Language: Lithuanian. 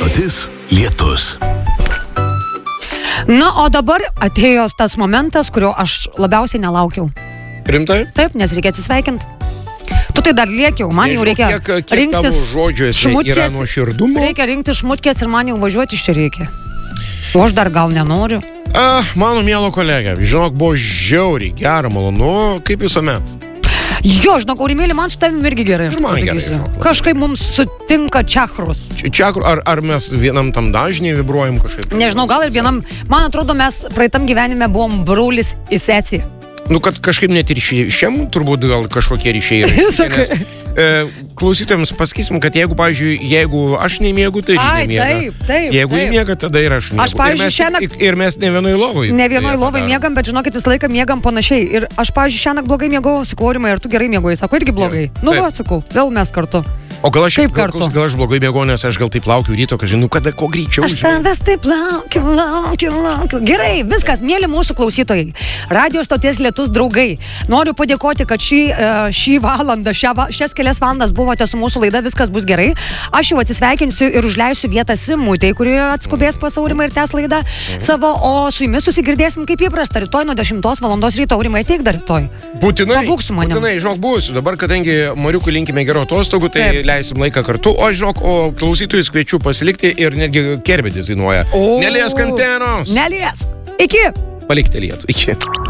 stotis Lietus. Na, o dabar atėjo tas momentas, kurio aš labiausiai nelaukiau. Rimtai? Taip, nes reikia atsisveikinti. Tu tai dar liekiau, man jau reikia rinktis šmutkės. Reikia rinkti šmutkės ir man jau važiuoti iš čia reikia. O aš dar gal nenoriu. Mano mielo kolegė, žinok, buvo žiauriai gera, malonu, kaip visuomet. Jo, žinok, Aurimėlį, man su tavim irgi gerai, aš man gerai, pasakysiu. žinok. Kažkaip mums sutinka čakrus. Ar mes vienam tam dažniai vibruojam kažkaip? Nežinau, gal ir vienam, man atrodo, mes praeitam gyvenime buvom brolis į sesiją. Nu, kad kažkaip net ir šiam turbūt gal kažkokie ryšiai yra. Klausytojams pasakysim, kad jeigu, pavyzdžiui, jeigu aš nemiegu, tai ir nemiega. Taip. Jeigu įmiega, tada ir aš miegu. Aš, pavyzdžiui, šiandien... Ir mes ne vienoj lovoj. Ne vienoj lovoj miegam, bet žinokit, visą laiką miegam panašiai. Ir aš, pavyzdžiui, šiandien blogai miegojau, sakau, Aurimai, ar tu gerai miegojai? Sako, irgi blogai. Nu, va, sakau, vėl mes kartu. O gal aš gal aš blogai miegojau, nes aš gal taip laukiu ryto, kad žinau, kada ko greičiau. Aš tavęs taip laukiu. Gerai, viskas, mėly mūsų klausytojai. Radio stoties Lietus draugai. Noriu padėkoti, kad šį valandą, šias kelias valandas buvote su mūsų laida, viskas bus gerai. Aš jau atsisveikinsiu ir užleisiu vietą Simutei, kuri atskubės pas Aurimą ir tęs laidą savo, o su jumis susigirdėsim kaip įprasta rytoj nuo 10 valandos ryto. Aurimai, ateik dar rytoj. Būtinai, pabūk su manim. Būtinai, žinok, būsiu. Dabar, kadangi Mariukui linkime gerų atostogų, tai leisim laiką kartu. O, žinok, klausytojus kviečiu pasilikti ir netgi Kerbedis dainuoja. Neliesk antenos. Neliesk. Iki. Palikti Lietų. Iki.